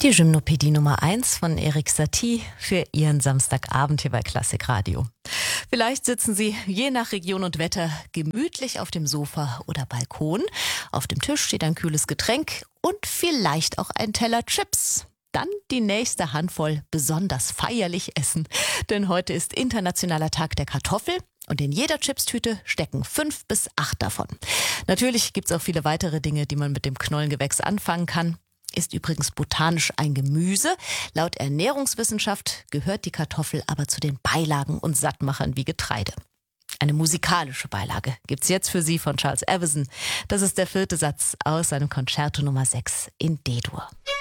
Die Gymnopädie Nummer 1 von Erik Satie für Ihren Samstagabend hier bei Klassik Radio. Vielleicht sitzen Sie je nach Region und Wetter gemütlich auf dem Sofa oder Balkon. Auf dem Tisch steht ein kühles Getränk und vielleicht auch ein Teller Chips. Dann die nächste Handvoll besonders feierlich essen. Denn heute ist Internationaler Tag der Kartoffel. Und in jeder Chipstüte stecken 5 bis 8 davon. Natürlich gibt es auch viele weitere Dinge, die man mit dem Knollengewächs anfangen kann. Ist übrigens botanisch ein Gemüse. Laut Ernährungswissenschaft gehört die Kartoffel aber zu den Beilagen und Sattmachern wie Getreide. Eine musikalische Beilage gibt's jetzt für Sie von Charles Evison. Das ist der 4. Satz aus seinem Concerto Nummer 6 in D-Dur.